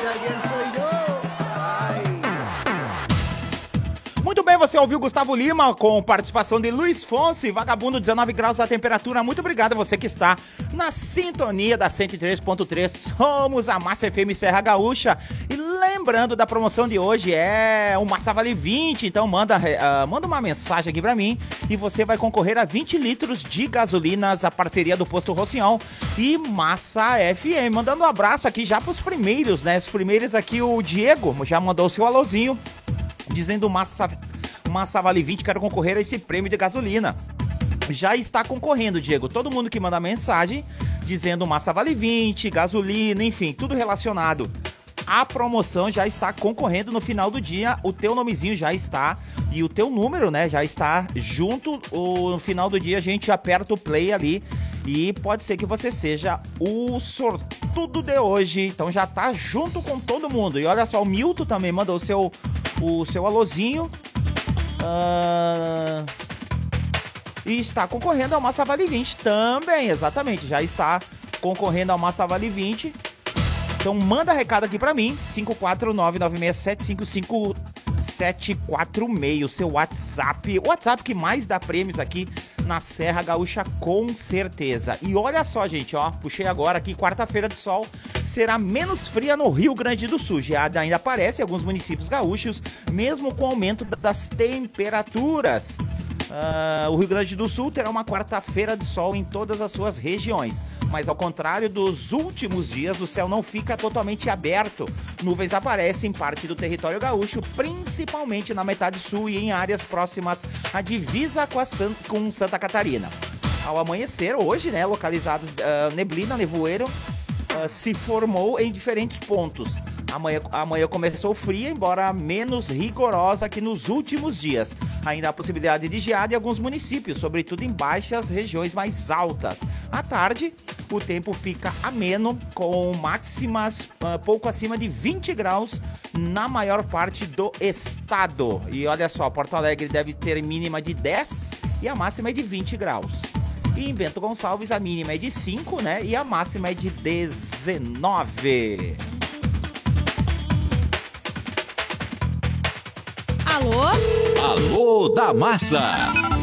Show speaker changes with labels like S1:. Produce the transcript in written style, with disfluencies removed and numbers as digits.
S1: alguien soy yo. Ay.
S2: Muito bem, você ouviu Gustavo Lima com participação de Luiz Fonsi, Vagabundo, 19 graus a temperatura. Muito obrigado a você que está na sintonia da 103.3. Somos a Massa FM Serra Gaúcha. E lembrando da promoção de hoje, é o Massa Vale 20. Então manda uma mensagem aqui pra mim e você vai concorrer a 20 litros de gasolinas, a parceria do Posto Rossignol e Massa FM. Mandando um abraço aqui já pros primeiros, né? Os primeiros aqui, o Diego já mandou o seu alôzinho, dizendo Massa Vale 20, quero concorrer a esse prêmio de gasolina. Já está concorrendo, Diego. Todo mundo que manda mensagem dizendo Massa Vale 20, gasolina, enfim, tudo relacionado à promoção já está concorrendo. No final do dia, o teu nomezinho já está e o teu número, né, já está junto. No final do dia a gente aperta o play ali e pode ser que você seja o sortudo de hoje. Então já tá junto com todo mundo. E olha só, o Milton também mandou o seu alôzinho. E está concorrendo ao Massa Vale 20 também, exatamente, já está concorrendo ao Massa Vale 20. Então manda recado aqui pra mim, 549-967-55746, seu WhatsApp, o WhatsApp que mais dá prêmios aqui na Serra Gaúcha, com certeza. E olha só, gente, ó, puxei agora aqui, quarta-feira de sol será menos fria no Rio Grande do Sul. Já ainda aparece em alguns municípios gaúchos, mesmo com o aumento das temperaturas. O Rio Grande do Sul terá uma quarta-feira de sol em todas as suas regiões. Mas ao contrário dos últimos dias, o céu não fica totalmente aberto. Nuvens aparecem em parte do território gaúcho, principalmente na metade sul e em áreas próximas à divisa com Santa Catarina. Ao amanhecer, hoje, né, localizados neblina, nevoeiro, se formou em diferentes pontos. Amanhã começou fria, embora menos rigorosa que nos últimos dias. Ainda há possibilidade de geada em alguns municípios, sobretudo em baixas regiões mais altas. À tarde, o tempo fica ameno, com máximas pouco acima de 20 graus na maior parte do estado. E olha só, Porto Alegre deve ter mínima de 10 e a máxima é de 20 graus. E em Bento Gonçalves a mínima é de 5, né? E a máxima é de 19.
S3: Alô?
S4: Alô da Massa!